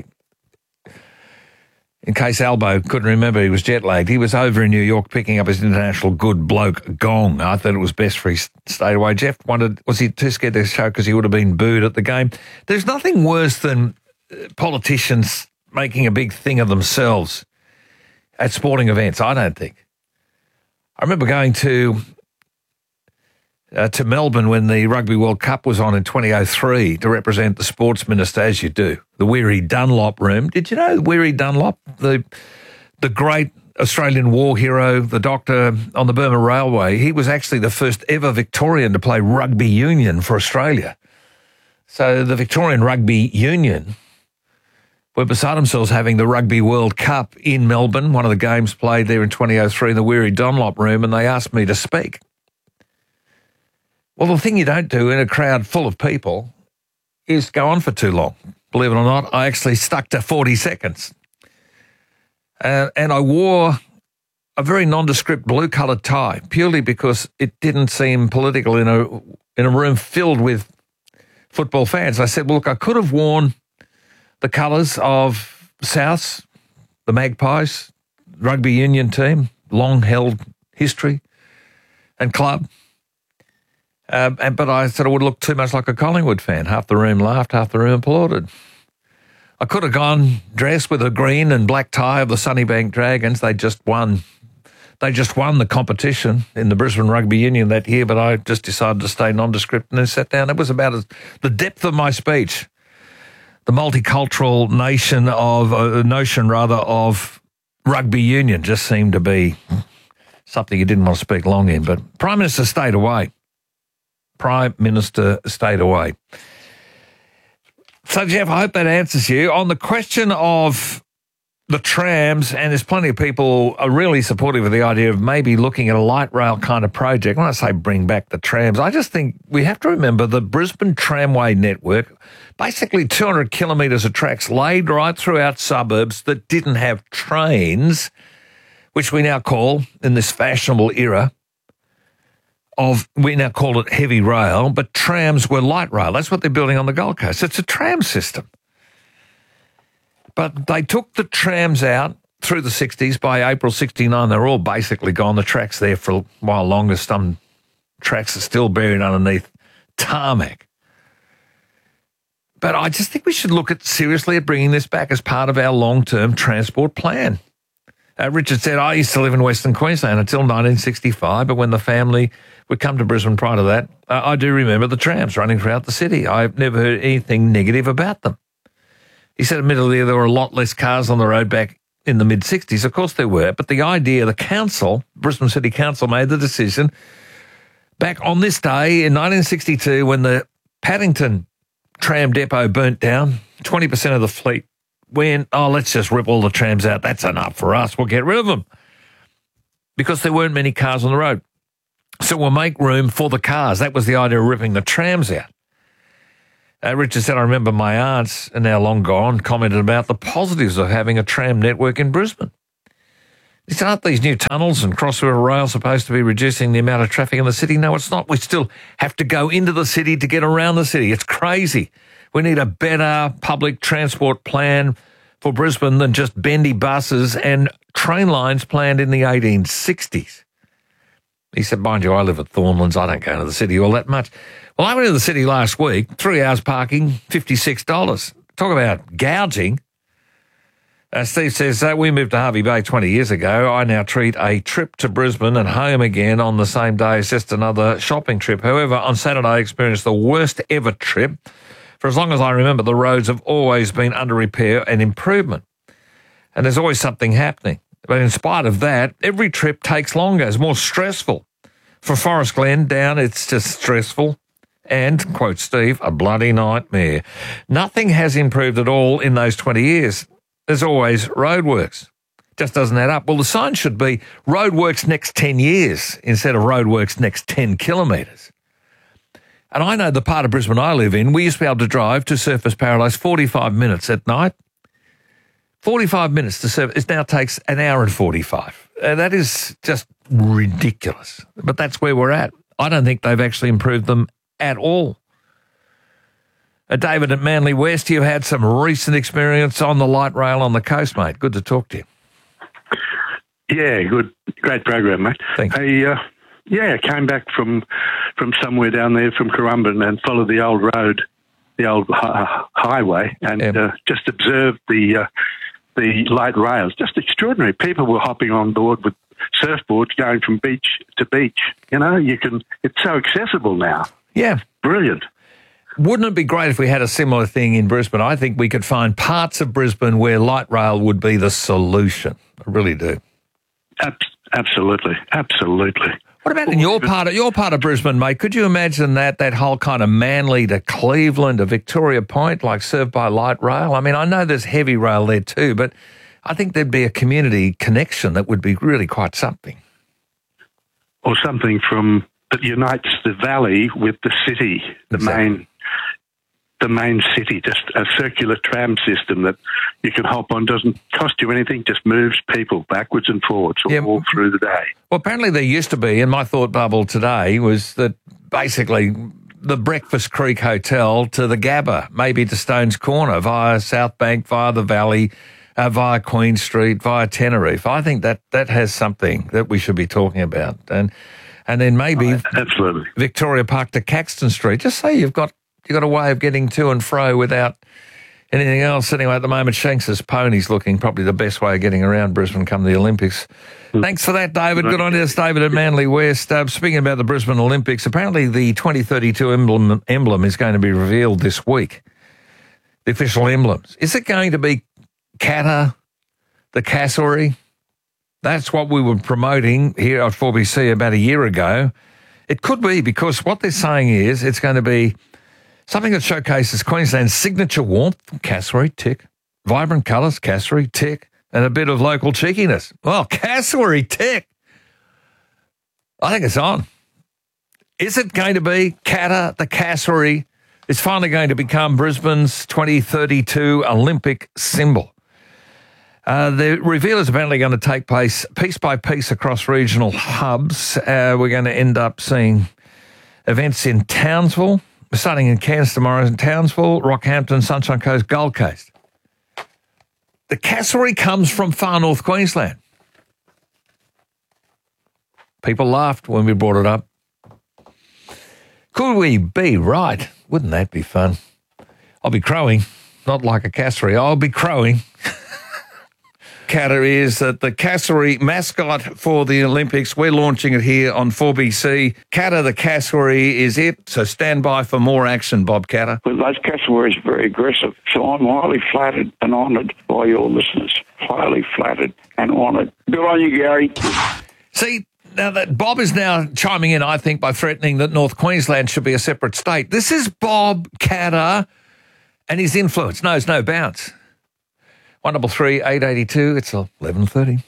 In case Albo couldn't remember, he was jet-lagged. He was over in New York picking up his international good bloke gong. I thought it was best for he stayed away. Jeff wondered, was he too scared to show because he would have been booed at the game? There's nothing worse than politicians making a big thing of themselves at sporting events, I don't think. I remember going to uh, to Melbourne when the Rugby World Cup was on in twenty oh three to represent the sports minister, as you do, the Weary Dunlop room. Did you know Weary Dunlop, the the great Australian war hero, the doctor on the Burma Railway, he was actually the first ever Victorian to play rugby union for Australia. So the Victorian Rugby Union were beside themselves having the Rugby World Cup in Melbourne, one of the games played there in twenty oh three in the Weary Dunlop room, and they asked me to speak. Well, the thing you don't do in a crowd full of people is go on for too long. Believe it or not, I actually stuck to forty seconds. Uh, and I wore a very nondescript blue-coloured tie, purely because it didn't seem political in a in a room filled with football fans. I said, well, look, I could have worn the colours of Souths, the Magpies, rugby union team, long-held history and club. Um, and, but I said I would look too much like a Collingwood fan. Half the room laughed, half the room applauded. I could have gone dressed with a green and black tie of the Sunnybank Dragons. They just won. They just won the competition in the Brisbane Rugby Union that year, but I just decided to stay nondescript and then sat down. It was about as, the depth of my speech. The multicultural nation of uh, notion rather of rugby union just seemed to be something you didn't want to speak long in. But Prime Minister stayed away. Prime Minister stayed away. So, Jeff, I hope that answers you. On the question of the trams, and there's plenty of people are really supportive of the idea of maybe looking at a light rail kind of project. When I say bring back the trams, I just think we have to remember the Brisbane Tramway network, basically two hundred kilometres of tracks laid right throughout suburbs that didn't have trains, which we now call, in this fashionable era, of, we now call it heavy rail, but trams were light rail. That's what they're building on the Gold Coast. It's a tram system. But they took the trams out through the sixties. By April sixty-nine, they were all basically gone. The track's there for a while longer. Some tracks are still buried underneath tarmac. But I just think we should look at seriously at bringing this back as part of our long-term transport plan. Uh, Richard said, I used to live in Western Queensland until nineteen sixty-five, but when the family would come to Brisbane prior to that, uh, I do remember the trams running throughout the city. I've never heard anything negative about them. He said, admittedly, there were a lot less cars on the road back in the mid-sixties. Of course there were, but the idea, the council, Brisbane City Council, made the decision back on this day in nineteen sixty-two when the Paddington tram depot burnt down, twenty percent of the fleet went, oh, let's just rip all the trams out. That's enough for us. We'll get rid of them. Because there weren't many cars on the road. So we'll make room for the cars. That was the idea of ripping the trams out. Uh, Richard said, I remember my aunts, are now long gone, commented about the positives of having a tram network in Brisbane. He said, aren't these new tunnels and cross-river rail supposed to be reducing the amount of traffic in the city? No, it's not. We still have to go into the city to get around the city. It's crazy. We need a better public transport plan for Brisbane than just bendy buses and train lines planned in the eighteen sixties. He said, mind you, I live at Thornlands. I don't go into the city all that much. Well, I went to the city last week, three hours parking, fifty-six dollars. Talk about gouging. Uh, Steve says, uh, we moved to Harvey Bay twenty years ago. I now treat a trip to Brisbane and home again on the same day as just another shopping trip. However, on Saturday, I experienced the worst ever trip. For as long as I remember, the roads have always been under repair and improvement. And there's always something happening. But in spite of that, every trip takes longer. It's more stressful. For Forest Glen down, it's just stressful. And, quote Steve, a bloody nightmare. Nothing has improved at all in those twenty years. There's always roadworks. Just doesn't add up. Well, the sign should be roadworks next ten years instead of roadworks next ten kilometres. And I know the part of Brisbane I live in, we used to be able to drive to Surfers Paradise forty-five minutes at night. forty-five minutes to surf. It now takes an hour and forty-five. Uh, that is just ridiculous. But that's where we're at. I don't think they've actually improved them at all. Uh, David at Manly West, you've had some recent experience on the light rail on the coast, mate. Good to talk to you. Yeah, good. Great program, mate. Thank you. I, uh, yeah, I came back from from somewhere down there from Currumbin and followed the old road, the old hi- highway, and yeah. uh, just observed the uh, the light rails. Just extraordinary. People were hopping on board with surfboards going from beach to beach. You know, you can. It's so accessible now. Yeah. Brilliant. Wouldn't it be great if we had a similar thing in Brisbane? I think we could find parts of Brisbane where light rail would be the solution. I really do. Ab- absolutely. Absolutely. What about in your part of your part of Brisbane, mate? Could you imagine that that whole kind of Manly to Cleveland to Victoria Point, like served by light rail? I mean, I know there's heavy rail there too, but I think there'd be a community connection that would be really quite something. Or something from that unites the valley with the city, the exactly. main, the main city. Just a circular tram system that you can hop on, doesn't cost you anything, just moves people backwards and forwards all, Yeah. all through the day. Well, apparently there used to be, and my thought bubble today was that basically the Breakfast Creek Hotel to the Gabba, maybe to Stones Corner via South Bank, via the Valley, uh, via Queen Street, via Tenerife. I think that that has something that we should be talking about. And and then maybe oh, absolutely Victoria Park to Caxton Street. Just say you've got you've got a way of getting to and fro without anything else. Anyway, at the moment, Shanks's Pony's looking probably the best way of getting around Brisbane come the Olympics. Mm. Thanks for that, David. Good on you. It's David at Manly West. Uh, speaking about the Brisbane Olympics, apparently the twenty thirty-two emblem, emblem is going to be revealed this week. The official emblems. Is it going to be Kata, the cassowary? That's what we were promoting here at four B C about a year ago. It could be, because what they're saying is it's going to be something that showcases Queensland's signature warmth, cassowary, tick, vibrant colours, cassowary, tick, and a bit of local cheekiness. Well, cassowary, tick. I think it's on. Is it going to be Kata, the cassowary? It's finally going to become Brisbane's twenty thirty-two Olympic symbol. Uh, the reveal is apparently going to take place piece by piece across regional hubs. Uh, we're going to end up seeing events in Townsville, starting in Cairns tomorrow in Townsville, Rockhampton, Sunshine Coast, Gold Coast. The cassowary comes from far north Queensland. People laughed when we brought it up. Could we be right? Wouldn't that be fun? I'll be crowing, not like a cassowary. I'll be crowing. Kata is uh, the cassowary mascot for the Olympics. We're launching it here on four B C. Kata the cassowary is it, so stand by for more action, Bob Kata. Well, those cassowaries are very aggressive, so I'm highly flattered and honoured by your listeners. Highly flattered and honoured. Good on you, Gary. See, now that Bob is now chiming in, I think, by threatening that North Queensland should be a separate state. This is Bob Kata and his influence knows no bounds. one double three eight eighty two. It's eleven thirty.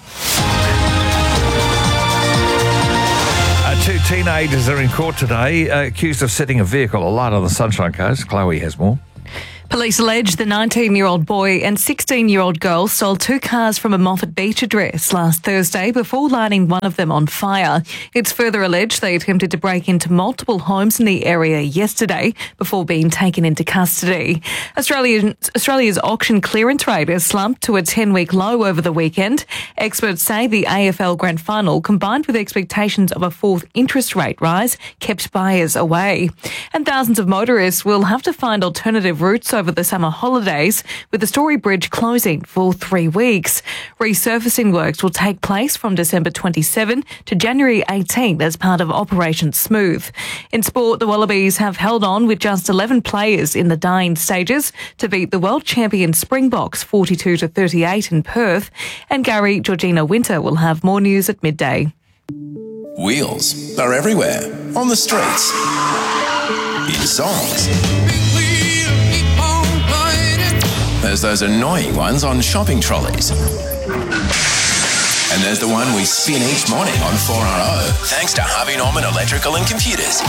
Uh, two teenagers are in court today, uh, accused of setting a vehicle alight on the Sunshine Coast. Chloe has more. Police allege the nineteen-year-old boy and sixteen-year-old girl stole two cars from a Moffat Beach address last Thursday before lighting one of them on fire. It's further alleged they attempted to break into multiple homes in the area yesterday before being taken into custody. Australian, Australia's auction clearance rate has slumped to a ten-week low over the weekend. Experts say the A F L Grand Final, combined with expectations of a fourth interest rate rise, kept buyers away. And thousands of motorists will have to find alternative routes over the summer holidays, with the Story Bridge closing for three weeks. Resurfacing works will take place from December twenty-seventh to January eighteenth as part of Operation Smooth. In sport, the Wallabies have held on with just eleven players in the dying stages to beat the world champion Springboks forty-two to thirty-eight in Perth. And Gary Georgina Winter will have more news at midday. Wheels are everywhere, on the streets, in songs. There's those annoying ones on shopping trolleys. And there's the one we spin each morning on four R O, thanks to Harvey Norman Electrical and Computers.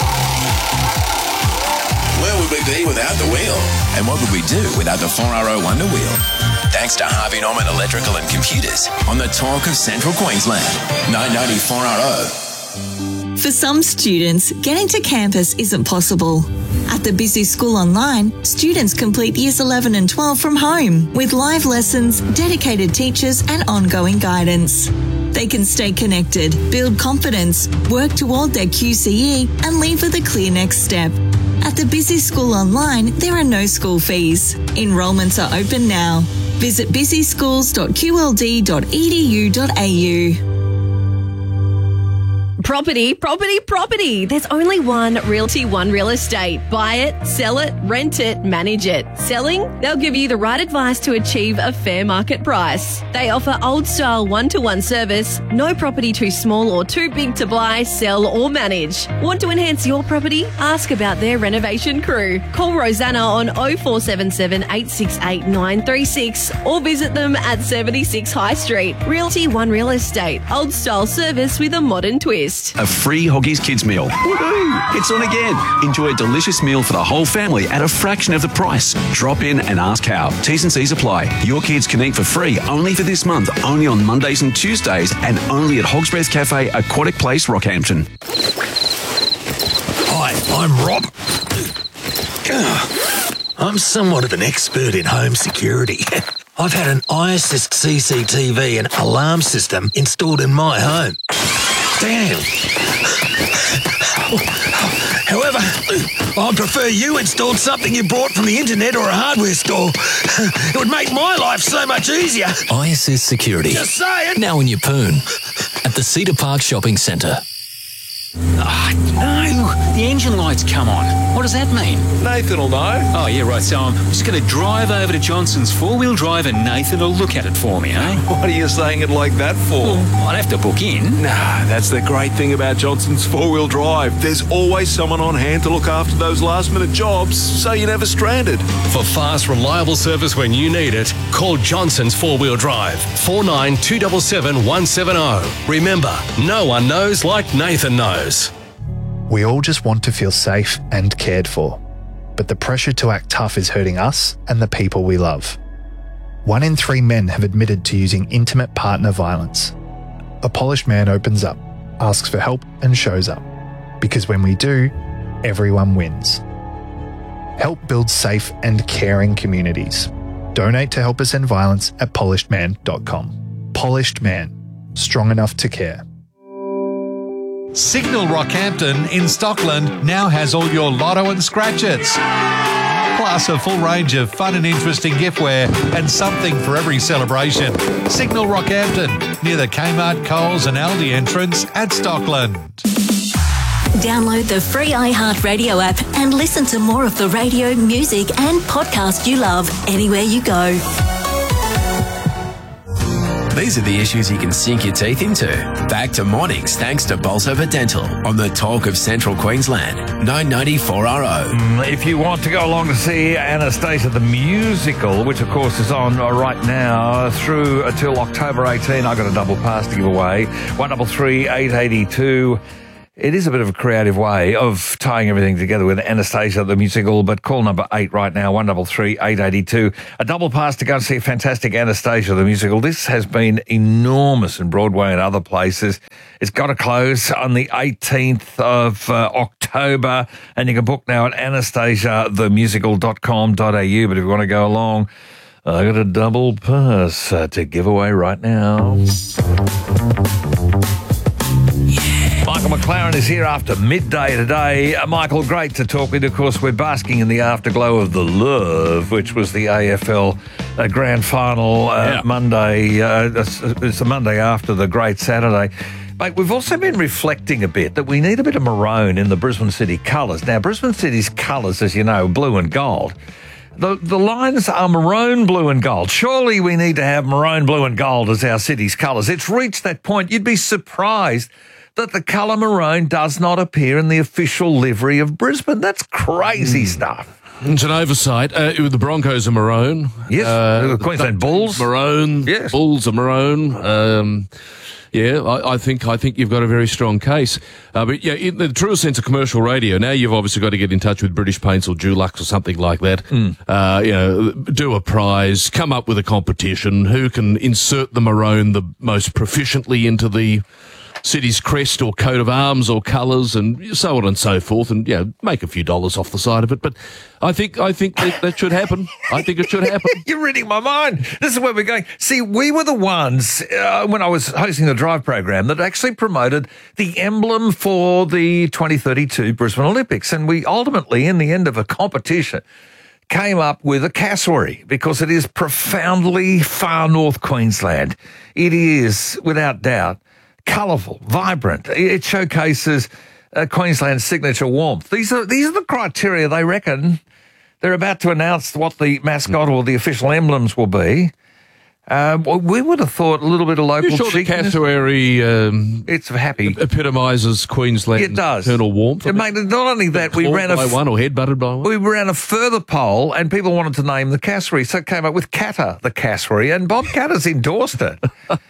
Where would we be without the wheel? And what would we do without the four R O Wonder Wheel? Thanks to Harvey Norman Electrical and Computers on the talk of Central Queensland. nine ninety four R O. For some students, getting to campus isn't possible. At the Busy School Online, students complete years eleven and twelve from home with live lessons, dedicated teachers and ongoing guidance. They can stay connected, build confidence, work toward their Q C E and leave with a clear next step. At the Busy School Online, there are no school fees. Enrolments are open now. Visit busy schools dot q l d dot e d u dot a u. Property, property, property. There's only one Realty One Real Estate. Buy it, sell it, rent it, manage it. Selling? They'll give you the right advice to achieve a fair market price. They offer old-style one-to-one service, no property too small or too big to buy, sell or manage. Want to enhance your property? Ask about their renovation crew. Call Rosanna on oh four seven seven, eight six eight, nine three six or visit them at seventy-six High Street. Realty One Real Estate. Old-style service with a modern twist. A free Hoggies Kids meal. Woohoo! It's on again. Enjoy a delicious meal for the whole family at a fraction of the price. Drop in and ask how. T's and C's apply. Your kids can eat for free only for this month, only on Mondays and Tuesdays, and only at Hog's Breath Cafe, Aquatic Place, Rockhampton. Hi, I'm Rob. I'm somewhat of an expert in home security. I've had an iAssist C C T V and alarm system installed in my home. Damn. However, I'd prefer you installed something you bought from the internet or a hardware store. It would make my life so much easier. iAssist Security. Just saying. Now in Yeppoon at the Cedar Park Shopping Centre. Ah, no, the engine light's come on. What does that mean? Nathan will know. Oh, yeah, right, so I'm just going to drive over to Johnson's four-wheel drive and Nathan will look at it for me, eh? What are you saying it like that for? Well, I'd have to book in. Nah, that's the great thing about Johnson's four-wheel drive. There's always someone on hand to look after those last-minute jobs, so you're never stranded. For fast, reliable service when you need it, call Johnson's four-wheel drive, four nine two seven seven, one seven zero. Remember, no one knows like Nathan knows. We all just want to feel safe and cared for, but the pressure to act tough is hurting us and the people we love. One in three men have admitted to using intimate partner violence. A polished man opens up, asks for help and shows up, because when we do, everyone wins. Help build safe and caring communities. Donate to Help Us End Violence at polished man dot com. Polished Man, strong enough to care. Signal Rockhampton in Stockland now has all your lotto and scratch-its. plus a full range of fun and interesting giftware and something for every celebration. Signal Rockhampton, near the Kmart, Coles and Aldi entrance at Stockland. Download the free iHeartRadio app and listen to more of the radio, music and podcast you love anywhere you go. These are the issues you can sink your teeth into. Back to mornings thanks to Bolsover Dental on the Talk of Central Queensland, nine ninety-four R O. Mm, If you want to go along to see Anastasia the musical, which of course is on uh, right now through until October eighteenth, I've got a double pass to give away. one three three, eight eight two. It is a bit of a creative way of tying everything together with Anastasia the musical, but call number eight right now, one three three, eight eight two. A double pass to go and see a fantastic Anastasia the musical. This has been enormous in Broadway and other places. It's got to close on the eighteenth of uh, October, and you can book now at anastasia the musical dot com dot a u. But if you want to go along, I got a double pass uh, to give away right now. Michael McLaren is here after midday today. Uh, Michael, great to talk with you. Of course, we're basking in the afterglow of the Love, which was the A F L uh, Grand Final uh, Yeah. Monday. Uh, it's, it's the Monday after the great Saturday. Mate, we've also been reflecting a bit that we need a bit of maroon in the Brisbane City colours. Now, Brisbane City's colours, as you know, are blue and gold. The, the lines are maroon, blue and gold. Surely we need to have maroon, blue and gold as our city's colours. It's reached that point. You'd be surprised that the colour maroon does not appear in the official livery of Brisbane. That's crazy stuff. It's an oversight. Uh, the Broncos are maroon. Yes, Uh, the Queensland Bulls. Maroon. Yes. Bulls are maroon. Um, yeah, I, I think I think you've got a very strong case. Uh, but yeah, in the truest sense of commercial radio, now you've obviously got to get in touch with British Paints or Dulux or something like that. Uh, you know, do a prize, come up with a competition. Who can insert the maroon the most proficiently into the city's crest or coat of arms or colours and so on and so forth, and yeah, make a few dollars off the side of it. But I think I think that, that should happen. I think it should happen. You're reading my mind. This is where we're going. See, we were the ones uh, when I was hosting the Drive program that actually promoted the emblem for the twenty thirty-two Brisbane Olympics, and we ultimately, in the end of a competition, came up with a cassowary because it is profoundly far north Queensland. It is, without doubt, colourful, vibrant. It showcases uh, Queensland's signature warmth. These are these are the criteria they reckon. They're about to announce what the mascot or the official emblems will be. Uh, well, we would have thought a little bit of local You sure the cheekiness. cassowary um, it's happy epitomises Queensland's It does. eternal warmth? It made, not only that, we Clawed ran a by f- one or head-butted by one. we ran a further poll, and people wanted to name the cassowary, so it came up with Catter the cassowary, and Bob Catter's endorsed it.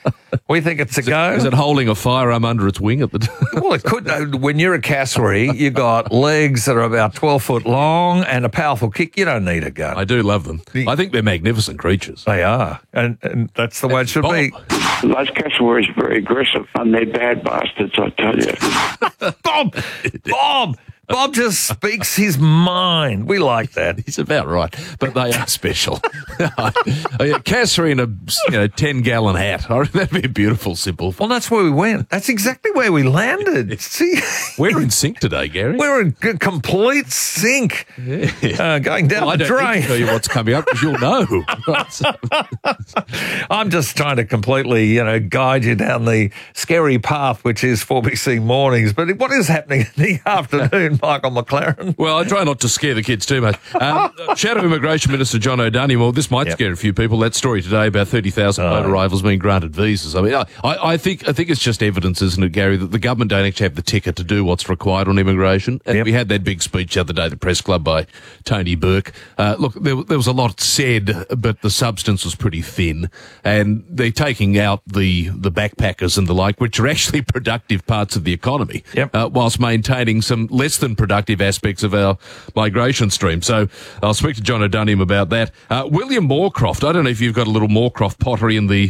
We think it's a go. Is it holding a firearm under its wing at the time? Well, it could. uh, When you're a cassowary, you got legs that are about twelve foot long and a powerful kick. You don't need a gun. I do love them. I think they're magnificent creatures. They are, and, and that's the way it should be. Those cassowaries are very aggressive, and they're bad bastards, I tell you. Bob, Bob, Bob just speaks his mind. We like that. He's about right, but they are special. Oh, yeah, cassowary in a you know, ten-gallon hat. I reckon that'd be a beautiful symbol. Well, that's where we went. That's exactly where we landed. See, we're in sync today, Gary. We're in g- complete sync. Yeah. Uh, going down well, I the don't drain. need to tell you what's coming up because you'll know. I'm just trying to completely, you know, guide you down the scary path, which is four B C mornings. But what is happening in the afternoon, Michael McLaren? Well, I try not to scare the kids too much. Um, Shadow Immigration Minister John O'Donnell, well, this might Yep. scare a few people. That story today about thirty thousand boat Oh. arrivals being granted visas. I mean, I, I think I think it's just evidence, isn't it, Gary, that the government don't actually have the ticket to do what's required on immigration. And Yep. we had that big speech the other day at the press club by Tony Burke. Uh, look, there, there was a lot said, but the substance was pretty thin. And they're taking out the, the backpackers and the like, which are actually productive parts of the economy, Yep. uh, whilst maintaining some less than productive aspects of our migration stream. So I'll speak to John O'Donnell about that. Uh, William Moorcroft, I don't know if you've got a little Moorcroft pottery in the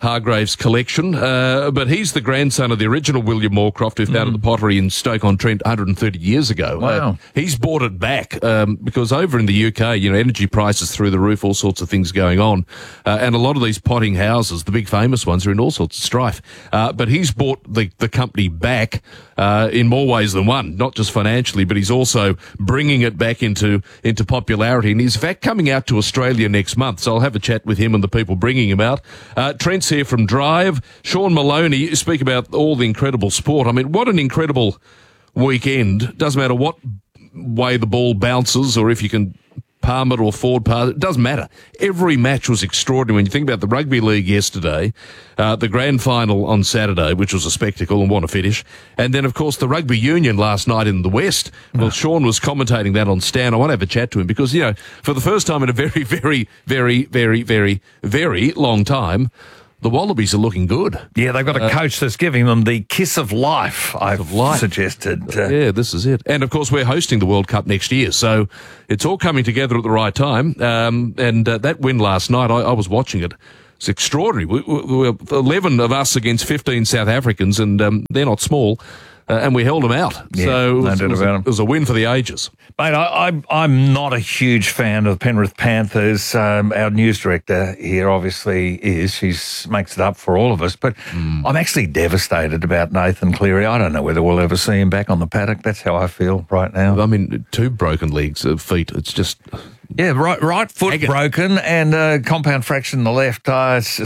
Hargraves collection. Uh, but he's the grandson of the original William Moorcroft, who founded mm. the pottery in Stoke-on-Trent one hundred thirty years ago. Wow. Uh, he's bought it back um, because over in the U K, you know, energy prices through the roof, all sorts of things going on. Uh, and a lot of these potting houses, the big famous ones, are in all sorts of strife. Uh, but he's bought the, the company back uh, in more ways than one, not just financially, but he's also bringing it back into, into popularity. And he's, in fact, coming out to Australia next month. So I'll have a chat with him and the people bringing him out. Uh, Trent's here from Drive. Sean Maloney, you speak about all the incredible sport. I mean, what an incredible weekend. Doesn't matter what way the ball bounces or if you can palm it or forward pass, it doesn't matter. Every match was extraordinary. When you think about the rugby league yesterday, uh, the grand final on Saturday, which was a spectacle and what a finish, and then, of course, the rugby union last night in the West. Well, Sean was commentating that on Stan. I want to have a chat to him because, you know, for the first time in a very, very, very, very, very, very long time, the Wallabies are looking good. Yeah, they've got a coach that's giving them the kiss of life, I've of life. suggested. Uh, yeah, this is it. And, of course, we're hosting the World Cup next year, so it's all coming together at the right time. Um, and uh, that win last night, I, I was watching it. It's extraordinary. We, we, we were eleven of us against fifteen South Africans, and um, they're not small. Uh, and we held them out. Yeah, so it was, no it, was a, it was a win for the ages. Mate, I, I, I'm not a huge fan of Penrith Panthers. Um, our news director here obviously is. She makes it up for all of us. But mm. I'm actually devastated about Nathan Cleary. I don't know whether we'll ever see him back on the paddock. That's how I feel right now. I mean, two broken legs, uh, feet. It's just... Yeah, right, right foot broken and uh, compound fracture in the left. Uh, it's